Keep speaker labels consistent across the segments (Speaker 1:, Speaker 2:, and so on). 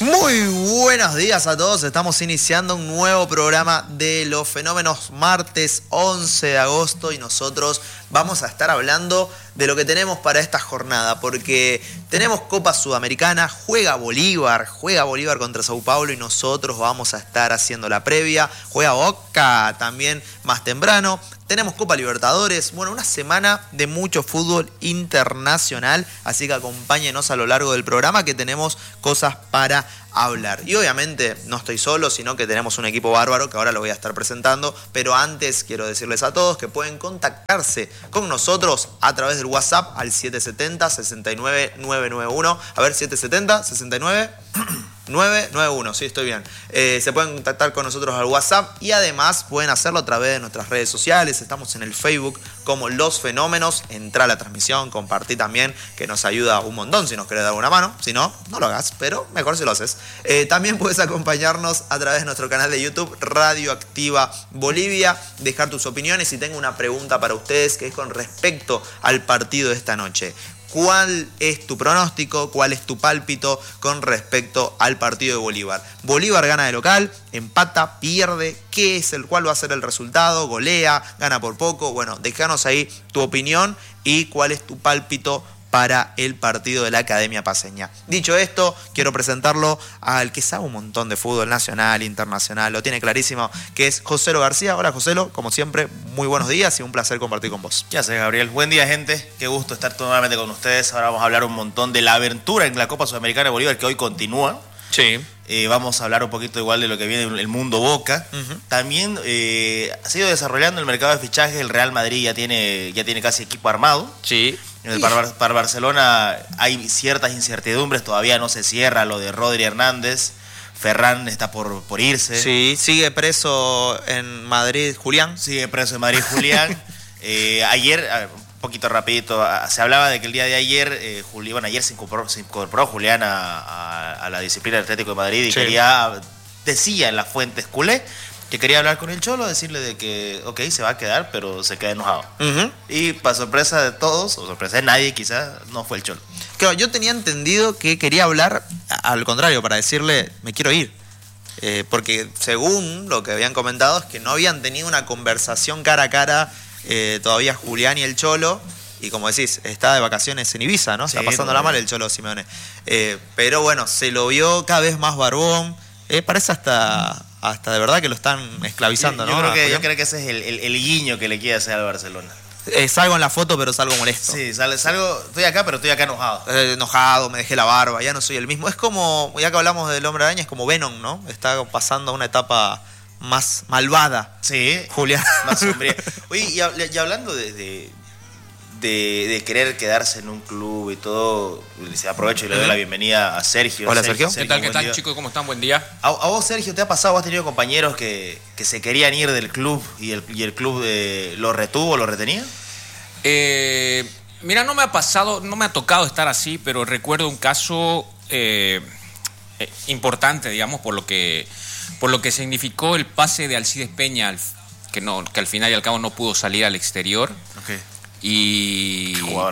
Speaker 1: Muy buenos días a todos, estamos iniciando un nuevo programa de Los Fenómenos, martes 11 de agosto, y nosotros vamos a estar hablando de lo que tenemos para esta jornada, porque tenemos Copa Sudamericana, juega Bolívar contra Sao Paulo, y nosotros vamos a estar haciendo la previa, juega Boca también más temprano. Tenemos Copa Libertadores, bueno, una semana de mucho fútbol internacional, así que acompáñenos a lo largo del programa que tenemos cosas para hablar. Y obviamente no estoy solo, sino que tenemos un equipo bárbaro que ahora lo voy a estar presentando, pero antes quiero decirles a todos que pueden contactarse con nosotros a través del WhatsApp al 770-69-991. A ver, 770-69... 991, sí, estoy bien. Se pueden contactar con nosotros al WhatsApp y además pueden hacerlo a través de nuestras redes sociales. Estamos en el Facebook como Los Fenómenos. Entra a la transmisión, compartí también, que nos ayuda un montón si nos querés dar una mano. Si no, no lo hagas, pero mejor si lo haces. También puedes acompañarnos a través de nuestro canal de YouTube Radioactiva Bolivia. Dejar tus opiniones y tengo una pregunta para ustedes que es con respecto al partido de esta noche. ¿Cuál es tu pronóstico? ¿Cuál es tu pálpito con respecto al partido de Bolívar? Bolívar gana de local, empata, pierde. ¿Cuál va a ser el resultado? ¿Golea? ¿Gana por poco? Bueno, déjanos ahí tu opinión y cuál es tu pálpito para el partido de la Academia Paceña. Dicho esto, quiero presentarlo al que sabe un montón de fútbol nacional, internacional, lo tiene clarísimo, que es Joselo García. Hola, Joselo, como siempre, muy buenos días y un placer compartir con vos.
Speaker 2: Ya sé, Gabriel. Buen día, gente. Qué gusto estar nuevamente con ustedes. Ahora vamos a hablar un montón de la aventura en la Copa Sudamericana de Bolívar, que hoy continúa. Sí. Vamos a hablar un poquito igual de lo que viene en el mundo Boca. También ha sido desarrollando el mercado de fichajes. El Real Madrid ya tiene casi equipo armado. Sí. Para Barcelona hay ciertas incertidumbres, todavía no se cierra lo de Rodri Hernández. Ferran está por irse. Sí,
Speaker 1: sigue preso en Madrid Julián.
Speaker 2: Sigue preso en Madrid Julián. Ayer, un poquito rapidito, se hablaba de que el día de ayer, ayer se incorporó Julián a la disciplina del Atlético de Madrid y decía en las fuentes culé, que quería hablar con el Cholo, decirle de que, ok, se va a quedar, pero se queda enojado. Y para sorpresa de todos, o sorpresa de nadie quizás, no fue el Cholo.
Speaker 1: Claro, yo tenía entendido que quería hablar, al contrario, para decirle, me quiero ir. Porque según lo que habían comentado, es que no habían tenido una conversación cara a cara todavía Julián y el Cholo. Y como decís, está de vacaciones en Ibiza, ¿no? Está pasándola mal el Cholo Simeone. Pero bueno, se lo vio cada vez más barbón. Parece hasta de verdad que lo están esclavizando, ¿no?
Speaker 2: Yo creo que ese es el guiño que le quiere hacer al Barcelona.
Speaker 1: Salgo en la foto, pero salgo molesto.
Speaker 2: Sí, salgo, estoy acá, pero estoy acá enojado.
Speaker 1: Enojado, me dejé la barba, ya no soy el mismo. Es como, ya que hablamos del Hombre Araña, es como Venom, ¿no? Está pasando a una etapa más malvada.
Speaker 2: Sí,
Speaker 1: Julián.
Speaker 2: Más sombría. Oye, y hablando de querer quedarse en un club y todo, aprovecho y le doy la bienvenida a Sergio.
Speaker 1: Hola, Sergio.
Speaker 3: ¿Qué tal, chicos? ¿Cómo están? Buen día.
Speaker 2: ¿A vos, Sergio, te ha pasado? ¿Has tenido compañeros que se querían ir del club y el club lo retuvo, lo retenía?
Speaker 3: Mira, no me ha pasado, no me ha tocado estar así, pero recuerdo un caso importante, digamos, por lo que significó el pase de Alcides Peña, que al final y al cabo no pudo salir al exterior.
Speaker 2: Okay.
Speaker 3: Y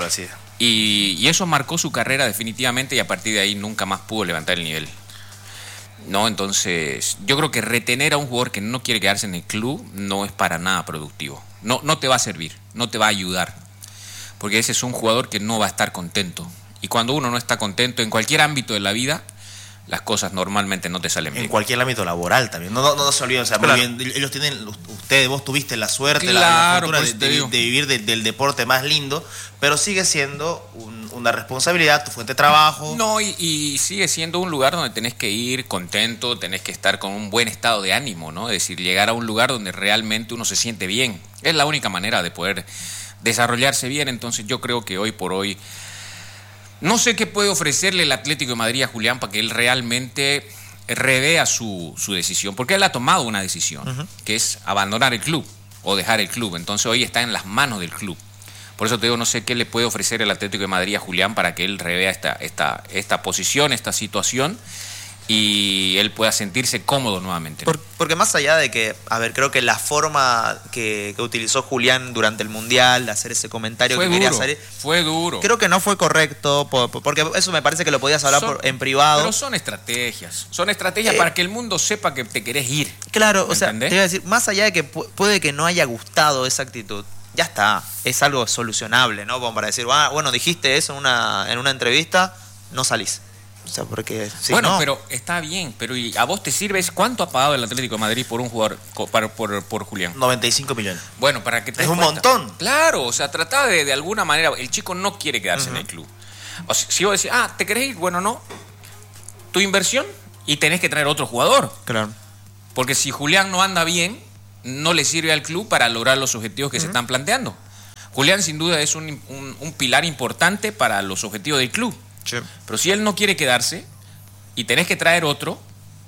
Speaker 3: eso marcó su carrera definitivamente, y a partir de ahí nunca más pudo levantar el nivel, ¿no? Entonces yo creo que retener a un jugador que no quiere quedarse en el club no es para nada productivo. No te va a servir, no te va a ayudar, porque ese es un jugador que no va a estar contento, y cuando uno no está contento en cualquier ámbito de la vida, las cosas normalmente no te salen bien.
Speaker 2: En cualquier ámbito laboral también. No se olviden, o sea, claro. Muy bien, vos tuviste la suerte, la fortuna de vivir del deporte más lindo, pero sigue siendo una responsabilidad, tu fuente de trabajo.
Speaker 3: No, y sigue siendo un lugar donde tenés que ir contento, tenés que estar con un buen estado de ánimo, ¿no? Es decir, llegar a un lugar donde realmente uno se siente bien. Es la única manera de poder desarrollarse bien. Entonces yo creo que hoy por hoy no sé qué puede ofrecerle el Atlético de Madrid a Julián para que él realmente revea su decisión, porque él ha tomado una decisión, que es abandonar el club o dejar el club. Entonces hoy está en las manos del club. Por eso te digo, no sé qué le puede ofrecer el Atlético de Madrid a Julián para que él revea esta posición, esta situación, y él pueda sentirse cómodo nuevamente.
Speaker 1: Porque más allá de que, a ver, creo que la forma que utilizó Julián durante el Mundial, de hacer ese comentario
Speaker 3: fue
Speaker 1: que
Speaker 3: duro,
Speaker 1: quería salir,
Speaker 3: fue duro.
Speaker 1: Creo que no fue correcto, porque eso me parece que lo podías hablar en privado.
Speaker 3: Pero son estrategias para que el mundo sepa que te querés ir.
Speaker 1: Claro, o sea, te iba a decir, más allá de que puede que no haya gustado esa actitud, ya está, es algo solucionable, ¿no? Como para decir, bueno, dijiste eso en una entrevista, no salís. O sea, porque
Speaker 3: pero está bien, pero ¿y a vos te sirve? ¿Cuánto ha pagado el Atlético de Madrid por un jugador, por Julián?
Speaker 2: 95 millones.
Speaker 3: Bueno, para que te
Speaker 2: es un montón.
Speaker 3: Claro, o sea, trata de alguna manera, el chico no quiere quedarse en el club. O sea, si vos decís, ¿te querés ir? Bueno, no. Tu inversión y tenés que traer otro jugador.
Speaker 1: Claro.
Speaker 3: Porque si Julián no anda bien, no le sirve al club para lograr los objetivos que se están planteando. Julián sin duda es un pilar importante para los objetivos del club.
Speaker 1: Sí.
Speaker 3: Pero si él no quiere quedarse y tenés que traer otro,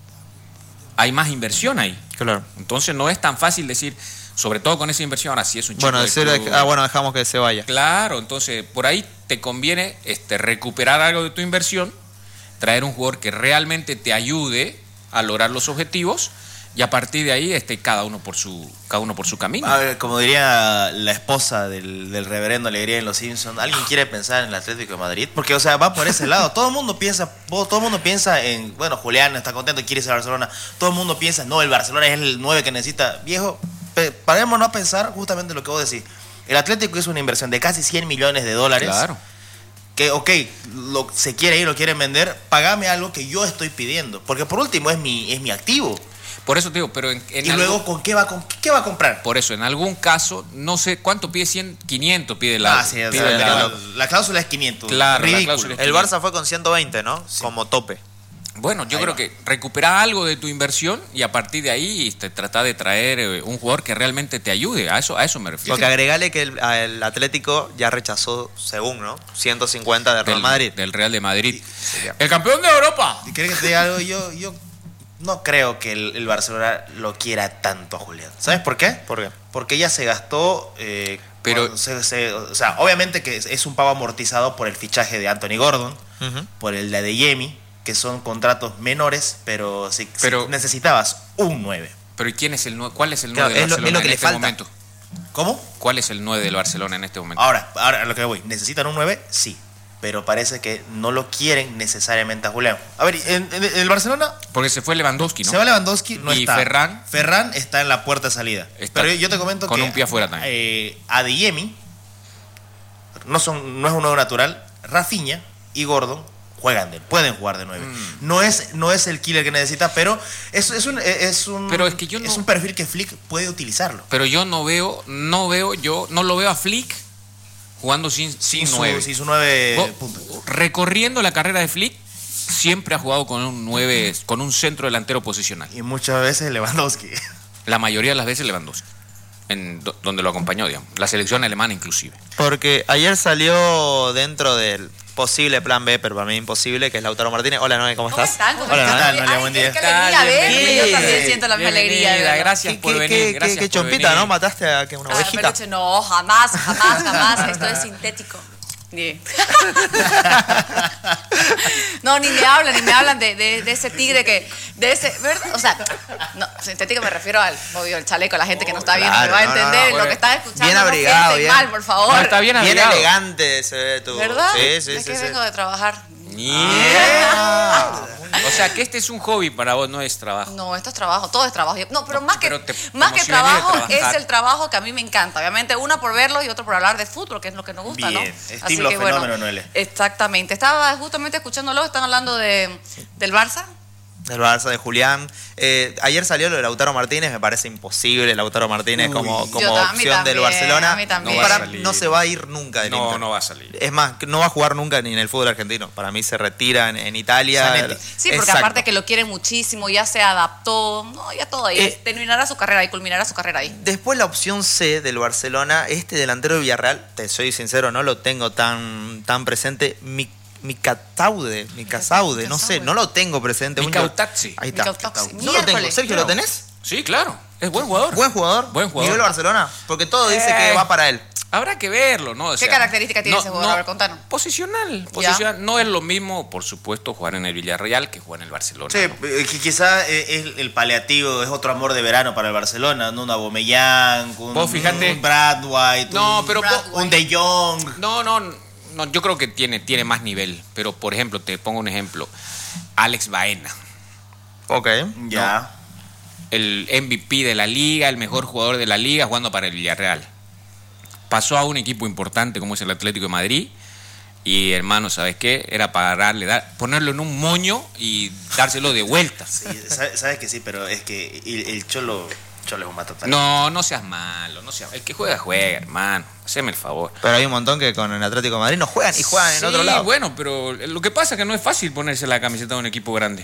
Speaker 3: hay más inversión ahí.
Speaker 1: Claro.
Speaker 3: Entonces no es tan fácil decir, sobre todo con esa inversión, ahora sí es un chico
Speaker 1: bueno, dejamos que se vaya.
Speaker 3: Claro, entonces por ahí te conviene recuperar algo de tu inversión, traer un jugador que realmente te ayude a lograr los objetivos. Y a partir de ahí, cada uno por su camino.
Speaker 2: A ver, como diría la esposa del reverendo Alegría en Los Simpsons, ¿alguien quiere pensar en el Atlético de Madrid? Porque, o sea, va por ese lado. Todo el mundo piensa en, bueno, Julián está contento, quiere ir a Barcelona. Todo el mundo piensa, no, el Barcelona es el 9 que necesita. Viejo, parémonos a pensar justamente lo que vos decís. El Atlético es una inversión de casi 100 millones de dólares.
Speaker 3: Claro.
Speaker 2: Que, se quiere ir, lo quieren vender, pagame algo que yo estoy pidiendo. Porque por último es mi activo.
Speaker 3: Por eso te digo, pero
Speaker 2: y luego, ¿con qué va a comprar?
Speaker 3: Por eso, en algún caso, no sé, ¿cuánto pide? 500 pide
Speaker 2: la cláusula es 500.
Speaker 3: Claro,
Speaker 1: ridículo. El Barça fue con 120, ¿no? Sí. Como tope.
Speaker 3: Bueno, yo creo que recuperar algo de tu inversión y a partir de ahí tratar de traer un jugador que realmente te ayude. A eso me refiero.
Speaker 1: Porque agregale que el Atlético ya rechazó, según, ¿no? 150 del Real Madrid.
Speaker 3: Del Real de Madrid. ¡El campeón de Europa!
Speaker 2: ¿Querés que te diga algo? Yo no creo que el Barcelona lo quiera tanto a Julián. ¿Sabes por qué?
Speaker 1: ¿Por qué?
Speaker 2: Porque ya se gastó...
Speaker 3: pero
Speaker 2: o sea, obviamente que es un pago amortizado por el fichaje de Anthony Gordon, por el de Adeyemi, que son contratos menores, pero si necesitabas un 9.
Speaker 3: Pero ¿y quién es el 9? ¿Cuál es el 9 del Barcelona
Speaker 1: lo que
Speaker 3: en
Speaker 1: le
Speaker 3: este
Speaker 1: falta.
Speaker 3: momento?
Speaker 2: ¿Cómo?
Speaker 3: ¿Cuál es el 9 del Barcelona en este momento?
Speaker 2: Ahora a lo que voy. ¿Necesitan un 9? Sí. Pero parece que no lo quieren necesariamente a Julián. A ver, en el Barcelona...
Speaker 3: Porque se fue Lewandowski, ¿no?
Speaker 2: Se va Lewandowski, no
Speaker 3: y
Speaker 2: está.
Speaker 3: Ferran
Speaker 2: está en la puerta de salida. Pero yo te comento
Speaker 3: con
Speaker 2: que...
Speaker 3: un pie afuera también.
Speaker 2: Adeyemi no es un 9 natural. Rafinha y Gordon pueden jugar de 9. No es el killer que necesita, pero es un perfil que Flick puede utilizarlo.
Speaker 3: Pero yo no lo veo a Flick jugando sin 9.
Speaker 2: Sin su 9 puntos.
Speaker 3: Recorriendo la carrera de Flick, siempre ha jugado con un 9, con un centro delantero posicional.
Speaker 2: Y muchas veces Lewandowski.
Speaker 3: La mayoría de las veces Lewandowski. Donde lo acompañó, digamos. La selección alemana inclusive.
Speaker 1: Porque ayer salió dentro del posible plan B, pero para mí imposible, que es Lautaro Martínez. Hola, Noé, ¿cómo estás?
Speaker 4: ¿Cómo están?
Speaker 1: Hola,
Speaker 2: Noé. Buen día.
Speaker 4: Qué alegría verme. Yo también siento la misma alegría.
Speaker 3: Gracias por venir.
Speaker 1: Qué chompita, ¿no? ¿Mataste a una ovejita?
Speaker 4: Peluche, no, jamás. Esto es sintético. No, ni me hablan de ese tigre ¿verdad? O sea, no, sintético me refiero al chaleco, la gente que no está viendo,
Speaker 1: claro,
Speaker 4: me va a entender lo que están escuchando. Bien abrigado,
Speaker 1: bien
Speaker 4: mal, por favor.
Speaker 3: No, está bien abrigado.
Speaker 1: Bien elegante se ve tú.
Speaker 4: ¿Verdad?
Speaker 1: Sí.
Speaker 4: Es que vengo de trabajar.
Speaker 3: O sea, que este es un hobby para vos, no es trabajo.
Speaker 4: No, esto es trabajo, todo es trabajo. No, pero más que
Speaker 3: emociona
Speaker 4: trabajo,
Speaker 3: trabajar.
Speaker 4: es el trabajo que a mí me encanta. Obviamente, una por verlo y otro por hablar de fútbol, que es lo que nos gusta,
Speaker 2: bien.
Speaker 4: ¿no?
Speaker 2: Estilo fenómeno, Noele.
Speaker 4: Exactamente. Estaba justamente escuchándolo, están hablando del Barça.
Speaker 1: Del Barça, de Julián. Ayer salió lo de Lautaro Martínez, me parece imposible Lautaro Martínez como opción del Barcelona.
Speaker 4: A mí también.
Speaker 1: No se va a ir nunca del Inter.
Speaker 3: No va a salir.
Speaker 1: Es más, no va a jugar nunca ni en el fútbol argentino. Para mí se retira en Italia.
Speaker 2: Zanetti.
Speaker 4: Sí, porque aparte que lo quieren muchísimo, ya se adaptó, ya todo ahí. Terminará su carrera ahí, culminará su carrera ahí.
Speaker 1: Después la opción C del Barcelona, este delantero de Villarreal, te soy sincero, no lo tengo tan presente. Micasaude, no sé, no lo tengo presente.
Speaker 3: Micautaxi.
Speaker 1: Ahí está.
Speaker 4: Micautaxi.
Speaker 1: No lo tengo. Sergio,
Speaker 3: Claro.
Speaker 1: ¿lo tenés?
Speaker 3: Sí, claro. Es buen jugador.
Speaker 1: Buen jugador.
Speaker 3: Buen jugador.
Speaker 1: Nivel Barcelona. Porque todo dice que va para él.
Speaker 3: Habrá que verlo, ¿no?
Speaker 4: ¿Qué característica tiene ese jugador? A ver, contanos.
Speaker 3: Posicional. No es lo mismo, por supuesto, jugar en el Villarreal que jugar en el Barcelona.
Speaker 2: Sí,
Speaker 3: ¿no?
Speaker 2: quizá es el paliativo, es otro amor de verano para el Barcelona, ¿no? Un Aubameyang, un Brad White, un De Jong.
Speaker 3: No, yo creo que tiene más nivel. Pero, por ejemplo, te pongo un ejemplo. Alex Baena.
Speaker 1: Ok.
Speaker 2: Ya.
Speaker 3: ¿No? El MVP de la liga, el mejor jugador de la liga jugando para el Villarreal. Pasó a un equipo importante como es el Atlético de Madrid y, hermano, ¿sabes qué? Era para ponerlo en un moño y dárselo de vuelta.
Speaker 2: Sí, sabes que sí, pero es que el Cholo es un mato total.
Speaker 3: No seas malo, el que juega, hermano, haceme el favor.
Speaker 1: Pero hay un montón que con el Atlético de Madrid no juegan y juegan en otro lado.
Speaker 3: Sí, bueno, pero lo que pasa es que no es fácil ponerse la camiseta de un equipo grande.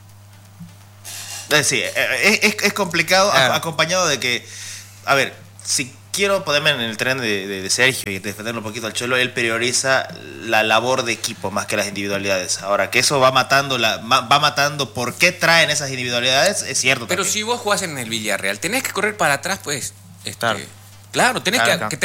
Speaker 2: Sí, es complicado, acompañado de que, a ver, si quiero ponerme en el tren de Sergio y defenderlo un poquito al Cholo, él prioriza la labor de equipo más que las individualidades. Ahora, que eso va matando por qué traen esas individualidades, es cierto.
Speaker 3: Pero
Speaker 2: también.
Speaker 3: si vos jugás en el Villarreal, tenés que correr para atrás, pues.
Speaker 1: Claro,
Speaker 3: tenés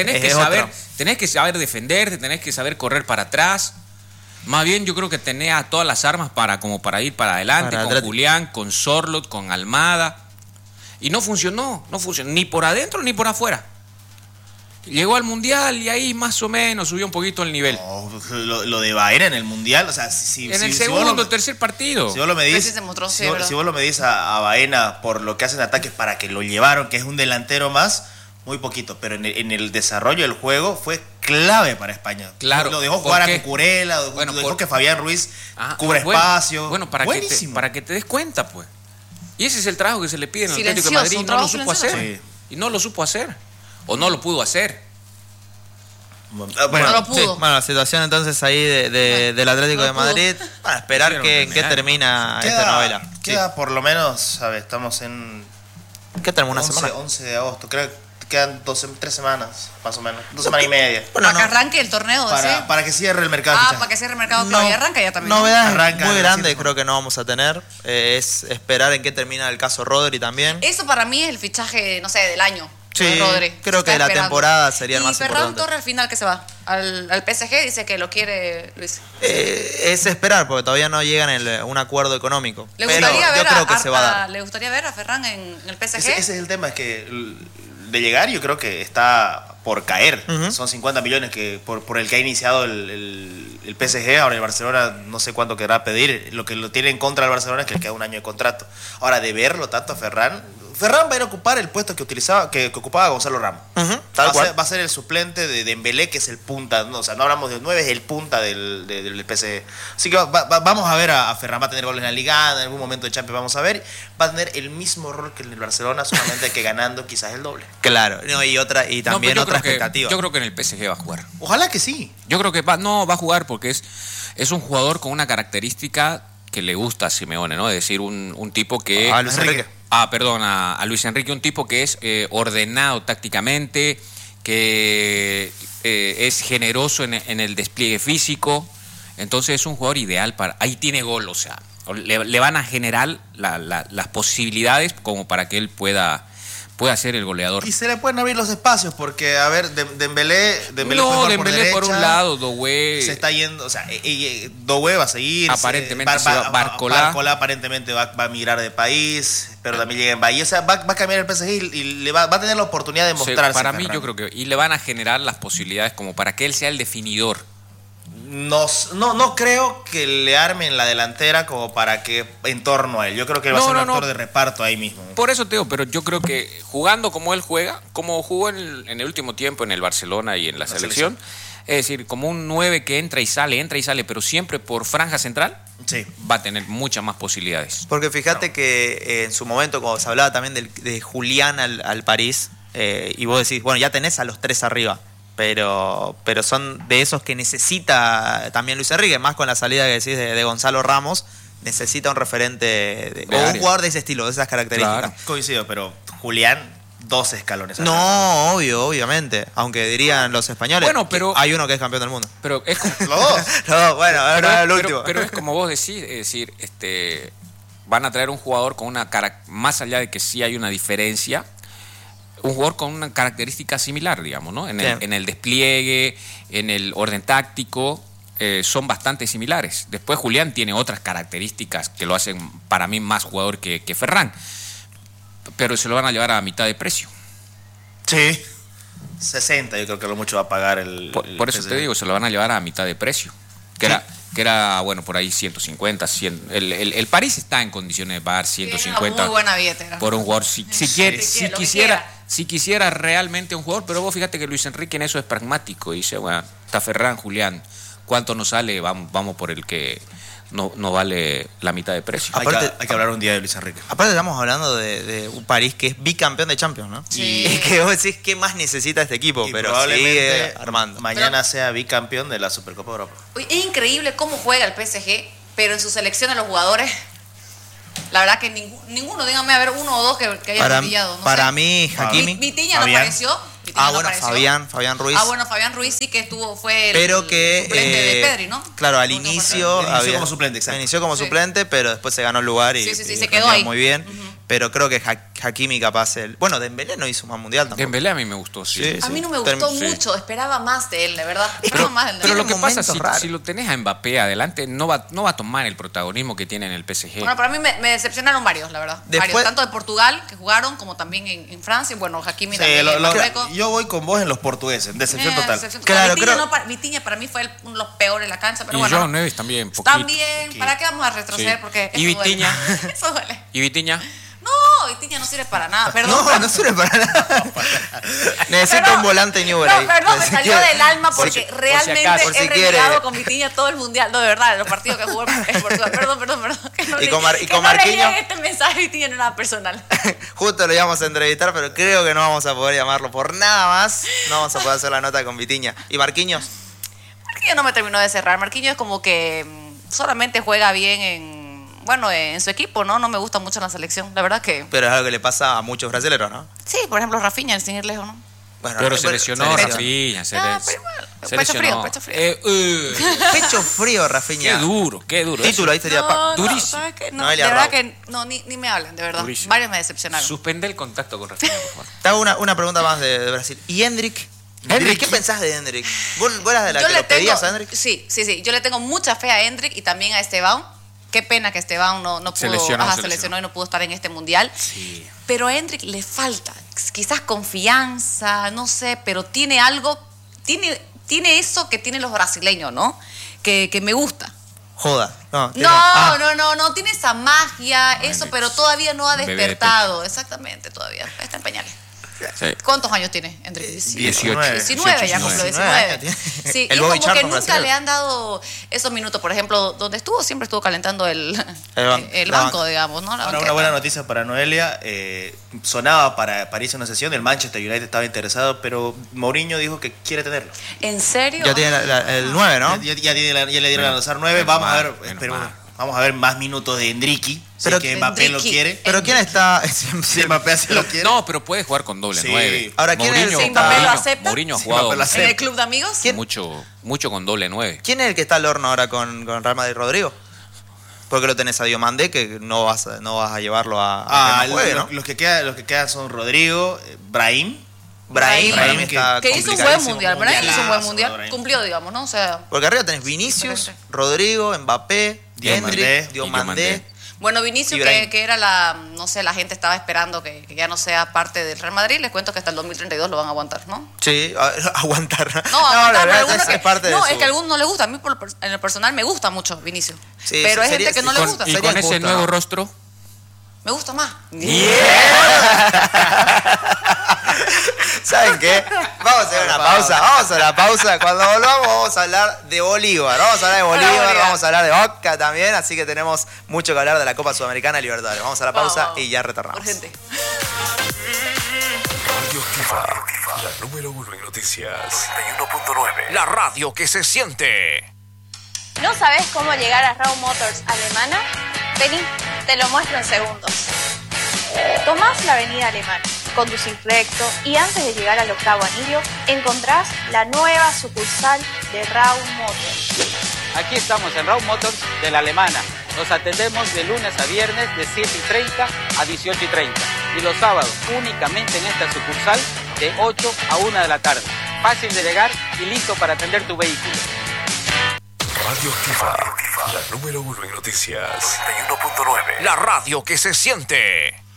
Speaker 3: que saber defenderte, tenés que saber correr para atrás. Más bien yo creo que tenés a todas las armas para ir para adelante, con Julián, con Sorloth, con Almada. Y no funcionó, ni por adentro ni por afuera. Llegó al Mundial y ahí más o menos subió un poquito el nivel.
Speaker 2: No, lo de Baena en el Mundial, o sea,
Speaker 3: en el segundo o tercer partido.
Speaker 2: Si vos lo medís a Baena por lo que hacen ataques para que lo llevaron, que es un delantero más, muy poquito, pero en el desarrollo del juego fue clave para España.
Speaker 3: Claro.
Speaker 2: Lo dejó jugar a Cucurella, dejó que Fabián Ruiz cubra espacio.
Speaker 3: Bueno, para que te des cuenta, pues. Y ese es el trabajo que se le pide en el Atlético de Madrid. No lo supo hacer.
Speaker 2: Sí.
Speaker 3: Y no lo supo hacer. O no lo pudo hacer.
Speaker 4: No lo pudo.
Speaker 1: Sí, bueno, la situación entonces ahí del Atlético de Madrid. Para esperar en qué termina esta novela.
Speaker 2: Queda por lo menos, estamos en...
Speaker 1: ¿Qué termina una semana?
Speaker 2: 11 de agosto, creo que quedan 3 semanas, más o menos. 2 semanas y media.
Speaker 4: Para que arranque el torneo,
Speaker 2: para que cierre el mercado.
Speaker 4: Para que cierre el mercado, claro, y arranca ya también.
Speaker 1: Novedades muy grandes creo que no vamos a tener. Es esperar en qué termina el caso Rodri también.
Speaker 4: Eso para mí es el fichaje, no sé, del año.
Speaker 1: Sí,
Speaker 4: Rodri.
Speaker 1: Creo que de la temporada sería el más importante.
Speaker 4: Y Ferran Torres al final, ¿qué se va? Al PSG, dice que lo quiere Luis.
Speaker 1: Es esperar, porque todavía no llegan a un acuerdo económico.
Speaker 4: ¿Le gustaría ver
Speaker 1: yo creo que se va a dar.
Speaker 4: ¿Le gustaría ver a Ferran en el PSG?
Speaker 2: Ese es el tema, es que de llegar yo creo que está por caer. Son 50 millones por el que ha iniciado el PSG. Ahora el Barcelona no sé cuánto querrá pedir. Lo que lo tiene en contra del Barcelona es que le queda un año de contrato. Ahora, de verlo tanto a Ferran va a ir a ocupar el puesto que ocupaba Gonzalo Ramos. Va a ser el suplente de Dembélé, que es el punta, no, o sea, no hablamos de 9, es el punta del PSG. Así que vamos a ver a Ferran, va a tener goles en la Liga, en algún momento de Champions vamos a ver, va a tener el mismo rol que en el Barcelona, solamente que ganando quizás el doble.
Speaker 1: Claro, y también otra expectativa.
Speaker 3: Yo creo que en el PSG va a jugar.
Speaker 2: Ojalá que sí.
Speaker 3: Yo creo que va a jugar porque es un jugador con una característica que le gusta a Simeone, ¿no? Es decir, un tipo que...
Speaker 1: Luis Enrique.
Speaker 3: A Luis Enrique, un tipo que es ordenado tácticamente, que es generoso en el despliegue físico. Entonces es un jugador ideal para... Ahí tiene gol, o sea, le van a generar las posibilidades como para que él pueda ser el goleador.
Speaker 2: Y se le pueden abrir los espacios, porque, a ver, Dembélé
Speaker 3: Dembélé por un lado, Doué...
Speaker 2: Se está yendo, o sea, Doué va a seguir.
Speaker 3: Aparentemente
Speaker 2: Barcola aparentemente va a migrar de país, pero también llega en Bahía. O sea, va a cambiar el PSG y le va a tener la oportunidad de mostrarse.
Speaker 3: Para mí, yo creo que... Y le van a generar las posibilidades como para que él sea el definidor.
Speaker 2: No creo que le armen la delantera como para que en torno a él. Yo creo que él va a ser un actor de reparto ahí mismo.
Speaker 3: Por eso te digo, pero yo creo que jugando como él juega, como jugó en el último tiempo en el Barcelona y en la selección, es decir, como un 9 que entra y sale, pero siempre por franja central,
Speaker 2: sí,
Speaker 3: va a tener muchas más posibilidades.
Speaker 1: Porque fíjate que en su momento, cuando se hablaba también de Julián al París, y vos decís, bueno, ya tenés a los 3 arriba. Pero son de esos que necesita también Luis Enrique, más con la salida que decís de Gonzalo Ramos, necesita un referente o un jugador de ese estilo, de esas características.
Speaker 2: Claro. Coincido, pero Julián, 2 escalones.
Speaker 1: No, obviamente, aunque dirían los españoles,
Speaker 3: bueno, pero
Speaker 1: hay uno que es campeón del mundo.
Speaker 3: Pero es como,
Speaker 2: los dos.
Speaker 1: No, bueno, el último.
Speaker 3: Pero es como vos decís, es decir, van a traer un jugador con una cara, más allá de que sí hay una diferencia. un jugador con una característica similar, digamos, ¿no? En el despliegue, en el orden táctico, son bastante similares. Después Julián tiene otras características que lo hacen para mí más jugador que Ferran, pero se lo van a llevar a mitad de precio.
Speaker 2: Sí, 60 yo creo que lo mucho va a pagar
Speaker 3: por eso te digo, se lo van a llevar a mitad de precio, que era bueno, por ahí 150, 100. El París está en condiciones de pagar 150
Speaker 4: muy buena billetera
Speaker 3: por un jugador si quisiera realmente un jugador. Pero vos fíjate que Luis Enrique en eso es pragmático, dice, bueno, está Ferran, Julián, ¿cuánto nos sale? Vamos por el que no vale la mitad de precio.
Speaker 2: Aparte, hay que hablar un día de Luis Enrique.
Speaker 1: Aparte estamos hablando de un París que es bicampeón de Champions, ¿no?
Speaker 4: Sí.
Speaker 1: Y que vos decís, ¿qué más necesita este equipo?
Speaker 2: Y
Speaker 1: pero
Speaker 2: probablemente
Speaker 1: sigue armando.
Speaker 2: Mañana sea bicampeón de la Supercopa Europa.
Speaker 4: Es increíble cómo juega el PSG, pero en su selección de los jugadores, la verdad que ninguno, díganme, a ver, uno o dos que hayan brillado.
Speaker 1: Para mí, Hakimi.
Speaker 4: Vitinha no apareció.
Speaker 1: Fabián Ruiz.
Speaker 4: Fabián Ruiz sí que fue el suplente de Pedri, ¿no?
Speaker 1: Claro, al inicio
Speaker 2: inició como suplente, exacto.
Speaker 1: Inició como suplente, pero después se ganó el lugar y
Speaker 4: se quedó ahí.
Speaker 1: Muy bien. Pero creo que Hakimi capaz bueno, Dembélé no hizo más mundial tampoco.
Speaker 3: Dembélé a mí me gustó, sí.
Speaker 4: A mí no me gustó mucho, esperaba más de él, de verdad.
Speaker 3: Pero lo que pasa, si lo tenés a Mbappé adelante, no va a tomar el protagonismo que tiene en el PSG.
Speaker 4: Bueno, para mí me decepcionaron varios, la verdad. Varios, tanto de Portugal, que jugaron, como también en Francia. Bueno, Hakimi también en Marruecos.
Speaker 2: Yo voy con vos en los portugueses, decepción total.
Speaker 1: Claro,
Speaker 4: Vitinha para mí fue uno de los peores en la cancha, pero
Speaker 3: y
Speaker 4: bueno.
Speaker 3: John Neves también,
Speaker 4: También, ¿para qué vamos a retroceder?
Speaker 3: Sí.
Speaker 4: Porque
Speaker 3: ¿Y Vitinha?
Speaker 4: Eso duele.
Speaker 3: ¿Y Vitinha?
Speaker 4: No, Vitinha no sirve para nada, perdón.
Speaker 1: No sirve para nada. Necesito un volante Newell ahí.
Speaker 4: Perdón, me salió del alma porque realmente he renegado con Vitinha todo el mundial. No, de verdad, los partidos que jugó en Portugal. Perdón.
Speaker 1: Y con Marquinhos.
Speaker 4: Este mensaje Vitinha no es nada personal.
Speaker 1: Justo lo íbamos a entrevistar, pero creo que no vamos a poder llamarlo por nada más. No vamos a poder hacer la nota con Vitinha. ¿Y Marquinhos?
Speaker 4: Marquinhos no me terminó de cerrar. Marquinhos es como que solamente juega bien en su equipo, ¿no? No me gusta mucho en la selección, la verdad que...
Speaker 1: Pero es algo que le pasa a muchos brasileños, ¿no?
Speaker 4: Sí, por ejemplo, Rafinha, sin ir lejos, ¿no?
Speaker 3: Bueno, pero se lesionó Rafinha.
Speaker 4: Pecho frío.
Speaker 1: Pecho frío, Rafinha.
Speaker 3: Qué duro.
Speaker 1: Título, ahí sería
Speaker 4: durísimo. ¿Sabes qué? No, de verdad que ni me hablen, de verdad. Durísimo. Varios me decepcionaron.
Speaker 3: Suspende el contacto con Rafinha, por favor.
Speaker 1: Te hago una pregunta más de Brasil. ¿Y Endrick? ¿Qué pensás de Endrick? ¿Vos eras de la que lo pedías a Endrick?
Speaker 4: Sí. Yo le tengo mucha fe a Endrick y también a Esteban. Qué pena que Esteban no pudo, se lesionó y no pudo estar en este mundial. Sí. Pero a Endrick le falta, quizás confianza, no sé, pero tiene algo, tiene eso que tienen los brasileños, ¿no? Que me gusta.
Speaker 1: Joda.
Speaker 4: No, tiene esa magia, eso, pero todavía no ha despertado. Exactamente, todavía está en pañales. Sí. ¿Cuántos años tiene? Entre
Speaker 3: 18.
Speaker 4: 19, ya cumplió 19. Sí, y como que nunca le han dado esos minutos. Por ejemplo, donde siempre estuvo calentando el banco, digamos, ¿no?
Speaker 2: Ahora, una buena noticia para Noelia. Sonaba para irse a una sesión. El Manchester United estaba interesado, pero Mourinho dijo que quiere tenerlo.
Speaker 4: ¿En serio?
Speaker 1: Ya tiene el 9, ¿no?
Speaker 2: Ya le dieron a lanzar 9. Vamos a ver más minutos de Endricky. Pero que Mbappé lo quiere.
Speaker 1: Pero ¿quién está?
Speaker 2: Si Mbappé se lo quiere.
Speaker 3: No, pero puede jugar con doble 9.
Speaker 1: Ahora, ¿quién es el
Speaker 4: Mbappé lo acepta?
Speaker 3: Mourinho ha jugado
Speaker 4: en el club de amigos.
Speaker 3: Mucho con doble 9.
Speaker 1: ¿Quién es el que está al horno ahora con Real Madrid? ¿Rodrigo? Porque lo tenés a Diomandé, que no vas a llevarlo a que no juegue, ¿no?
Speaker 2: Los que quedan son Rodrigo, Brahim
Speaker 4: que hizo un buen mundial. Brahim hizo un buen mundial. Cumplió, digamos, ¿no? O sea,
Speaker 1: porque arriba tenés Vinicius, Rodrigo, Mbappé, Endrick, Diomandé.
Speaker 4: Bueno, Vinicius, que era la gente estaba esperando que ya no sea parte del Real Madrid. Les cuento que hasta el 2032 lo van a aguantar, ¿no?
Speaker 1: Sí, aguantar.
Speaker 4: No, aguantar,
Speaker 1: es parte de
Speaker 4: es que a algunos no les gusta. A mí, en el personal, me gusta mucho Vinicius.
Speaker 1: Sí,
Speaker 4: pero hay gente que no le gusta.
Speaker 3: ¿Y con ese nuevo rostro?
Speaker 4: Me gusta más.
Speaker 1: ¿Saben qué? Vamos a hacer una pausa. Vamos a la pausa. Cuando volvamos vamos a hablar de Bolívar. Vamos a hablar de Bolívar, vamos a hablar de Boca también. Así que tenemos mucho que hablar de la Copa Sudamericana Libertadores. Vamos a la pausa y ya retornamos.
Speaker 4: Urgente.
Speaker 5: Radio Activa, la número 1 en noticias. 91.9. La radio que se siente.
Speaker 6: ¿No sabes cómo llegar a Raw Motors Alemana? Vení, te lo muestro en segundos. Tomás la avenida Alemana, conducís recto y antes de llegar al octavo anillo encontrás la nueva sucursal de Raw Motors.
Speaker 7: Aquí estamos en Raw Motors de la Alemana. Nos atendemos de lunes a viernes de 7:30 a 18:30. y los sábados únicamente en esta sucursal de 8 a 1 de la tarde. Fácil de llegar y listo para atender tu vehículo.
Speaker 5: Radio Activa, la número 1 en noticias. 91.9. La radio que se siente.